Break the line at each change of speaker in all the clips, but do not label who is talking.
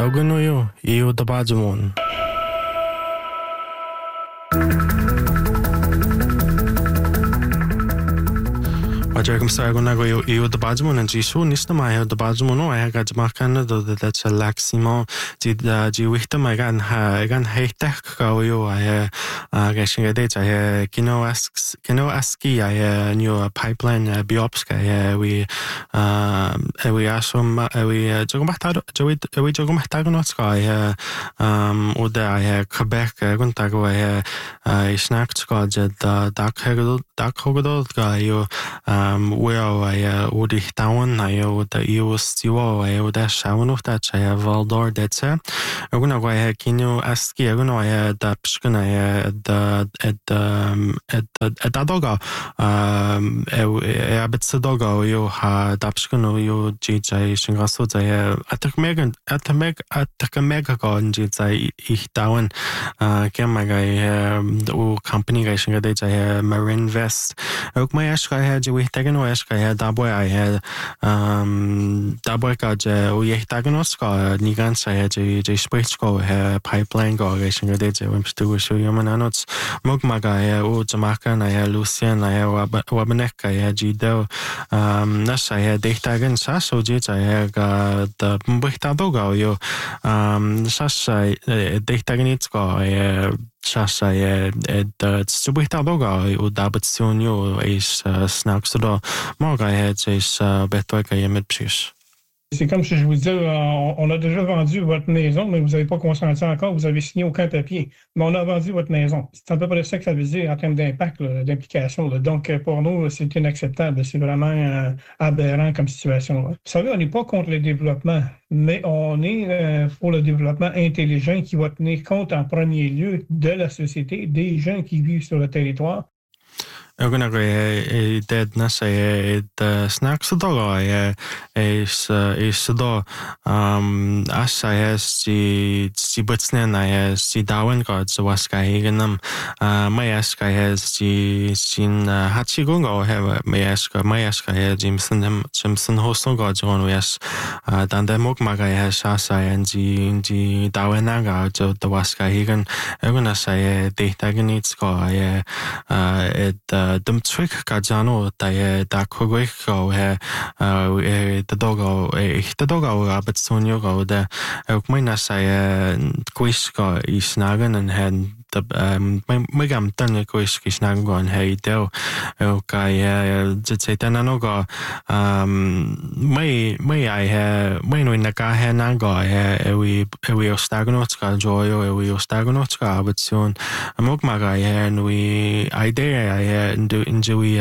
Augunoyo e o Dabajamon. Ajakum Sargonago e o Dabajamon and Jishu Nistamaya Dabajamono, I got Markana, that's a Laximo, the Wichtam, I got Haytek Gao, I guessing a date, I Kino Aski, I knew a pipeline, Biopska, we assume, we Jogomatagonotska, Uda, I Quebec, Guntago, I snacked Scotch at the Dark Hogodol guy, well, I would down, I would use Stiwo, I would shawn of that, I have Valdor, that's it. I'm gonna go ahead, can you ask you, I had the Pskuna at the doggo, a bit Sadogo, you had Dapskuno, you GJ Shingasu, at the Megan, at the Mega garden, GJ, ich down, Kemaga, company, I think I had Marine Vest. Ook my ask I had we taken ask I had that boy I had that boy got we taken us got Nigans I had J Space go pipeline go I think I did when to show you man anots Mugmaga o Jamaican I had Lucian I had Wabanek I had Gido Nas I had Datagan Sasso Jits I had the Buhtadogo you Sas I Dataganits go I Sasa Subitadoga u Dabatsunio is Snaxoda Morga heads is Betwaka Yemipsis.
C'est comme si je vous disais, on a déjà vendu votre maison, mais vous n'avez pas consenti encore, vous avez signé aucun papier, mais on a vendu votre maison. C'est à peu près ça que ça veut dire en termes d'impact, d'implication. Donc, pour nous, c'est inacceptable. C'est vraiment aberrant comme situation. Vous savez, on n'est pas contre le développement, mais on est pour le développement intelligent qui va tenir compte en premier lieu de la société, des gens qui vivent sur le territoire.
I'm gonna go deadness the snacks dog is the as I has the butsnen I has the Darwin gods was Higanum my ask I has the sin Hachigungo have my ask I had Simpson Hostel gods on yes dan the Mugmaga has Shasa and the Darwinaga to the Waska Higan I'm gonna say data needs go Dum trick Gajano, da Kogwiko, the doggo, but soon you go there. Minas I Quisco is Nagan and had the Megam Tunny Quisky Snagon, hey, del, okay, Zitananogo, may I have, when we Naka Nago, we Stagonotska, Joy, we Stagonotska, but soon a Mugmaga, and we idea I enjoy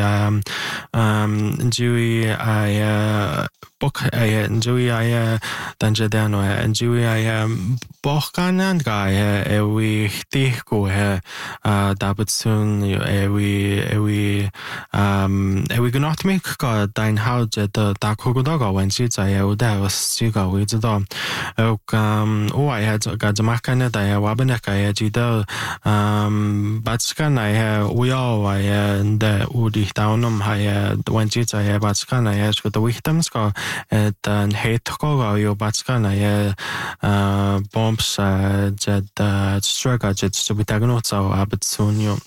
book I enjoy Danjadano enjoy Bokanan guy we tiko David soon we cannot make God dine how the Dakogodogo when she's I would have Sigo with the dog. I had got the Makana, I have Wabanek, I had Gido Batskan, I have we all I and the Udi Downum I when she's I have Batskan, I asked the victims go at hate go your Batskan, I bombs jet struggle jets to be taken so Abbott soon you.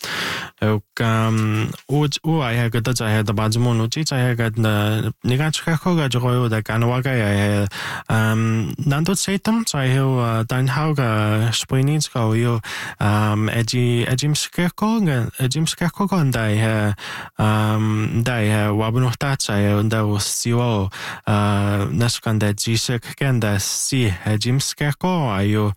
I had got I had the Bajamono, I had got the Nigachako, Joy, the Kanawaga, I had Nando Satum, so I have done how Sprinings go you Jim Skirko, and I have Wabanota, and that was Sio Naskan that Gisek can that see Jim Skirko, I you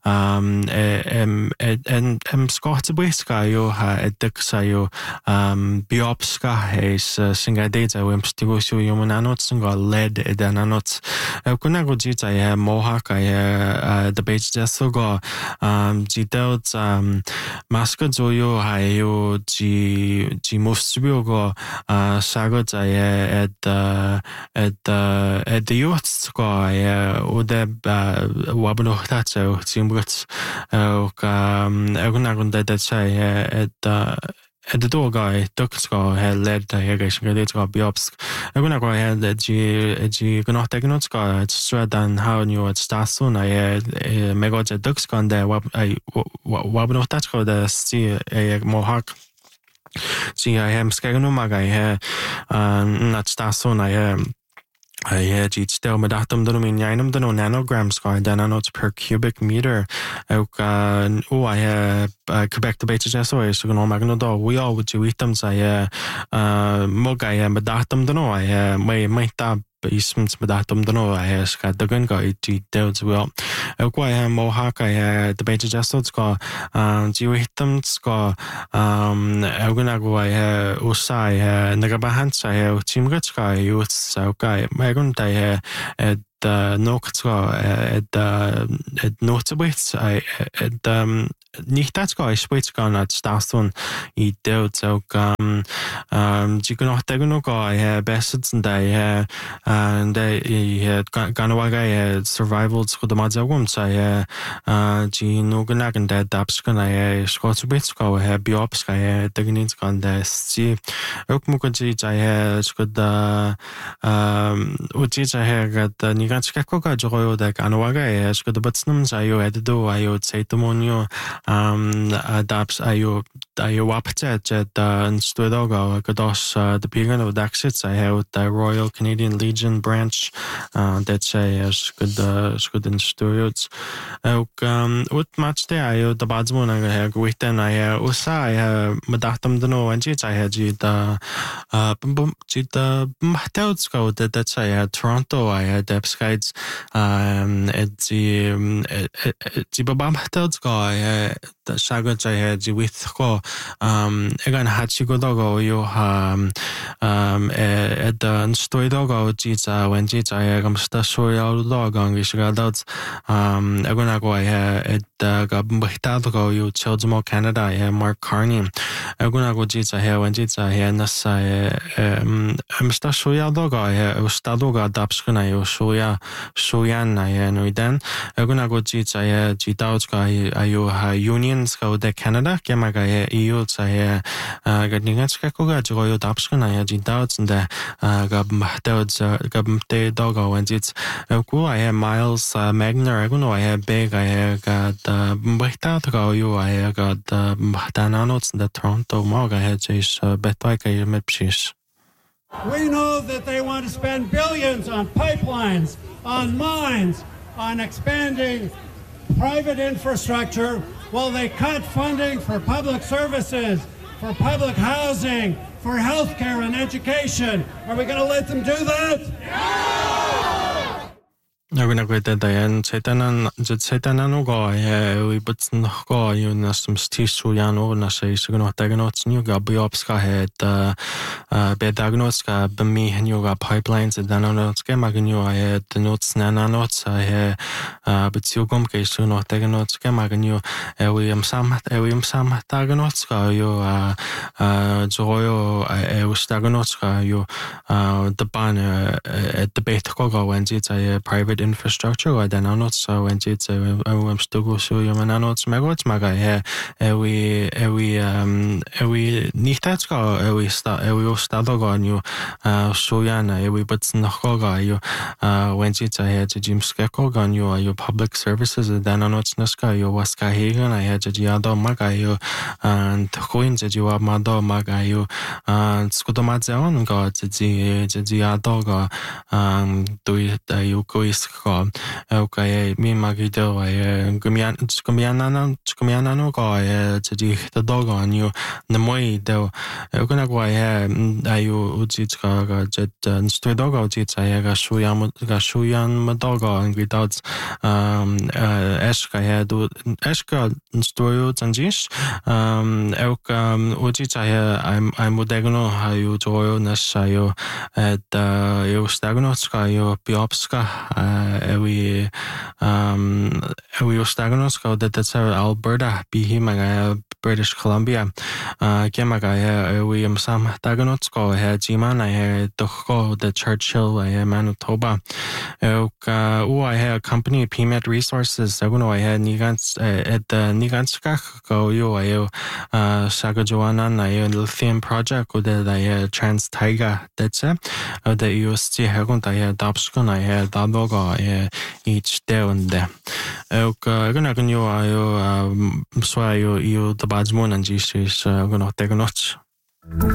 and Scott Briska, you had Dixayo Biopska, is singer data, when Stigo human anots and got lead at an anots. Kunago Jits, I have Mohawk, I have the page just so go Gitels Mascot Zoyo, I you G moves to go Sagot, I at the youth go, I would have Wabano that's Simbrits Egunagun that say at då guy ska ha led jag ska det ska biops jag kunna gå här det kunna ta något ska så den how new at station är mega det ska det vad något ska det se jag mohak så jag ska nog maga här att station är just det med datum då min jag då nanograms ska den notes per cubic meter och Quebec the beta så är så nog magno då vi all would you them säga moga med datum då mai ta isms med datum då ska det kan gå i det well och vad mohaka the beta så ska ju them ska jag gonna gå usai nagabahan sa och timgat ska ju så okej men jag det något ska ett notabits nicht ska ich spits kan att station i det så du kan inte gå några bäst där det kan vara survival så det måste gå så du någon kan det daps kan ska spits ska biops ska det kan kan det se och mycket det ska det det ni kan ska koga joyo det kan vara ska det batsnum så ayo edo ayo tseitomonio adapts ayo wapta the studoga godos the beginning of exits I have the Royal Canadian Legion branch that say as good in studios och ut match det ayo the badsmon I have witten I usa med datum det no anji I had the mahtauts go that say Toronto I had the skies the babamhtauts go the saga I had with go again hachigo dogo you at the story dogo jita when jita gamsta soya dogo gishgadouts agona go at the gabmhtaugo you childmo Canada Mark Carney agona go jita here when jita here nasa amsta soya dogo ustadoga dapskuna yo soyan no den agona go jita jitauts go ayo unions go de Canada kemaga EU sa gadninga ko ga joyo dapskuna ya jitauts and gabmte dogo when it's ko I Miles Magner agona I big I got mbhta go you I got dananots in the Toronto moga is betwika mepshis.
We know that they want to spend billions on pipelines, on mines, on expanding private infrastructure while they cut funding for public services, for public housing, for healthcare and education. Are we going to let them do that?
Jag vill gå det där sättan go vi butsen go ju nästan stissu jano na sig så något där något nu go biopska het bedagnoska bemi hnuga pipelines där något ska man ju het något snäna något så betyugom ke så något där något ska man ju vi sam där något ska ju joyo ustagnots ska ju the ban the bet go when it's private infrastructure or then not so when it's I'm still so you man not smagots maga we nicht that's go we start go new so yana we but noch go you when it's to Jim Skeko go you public services then not ska you was ka hegen I had ya do maga you and coins that you are mado maga you skudomazeon go to ya do go do you go is okay mi magido gumiana no go to the dog on you the moi do gonna go ayu ujitka ga jet studogo ujitsa ga shuyan madogo and without eska do eska stoyo tanjish ujitsa I'm modegno ayu joyo nasayo at eu stagnotska yo biopska we we Staganos go that that's Alberta bihi maga British Columbia gemaga we Sam Dagonots go Jiman I Doko the Churchill Manitoba I have company PMET Resources I had Nigans at the Niganskak go you I Sagajoanan I lithium project with the Trans Taiga that's the UST Hagon I Dapskon I had Dadoga each day on there. Gonna go you so you the badge moon and Jesus gonna take a notch.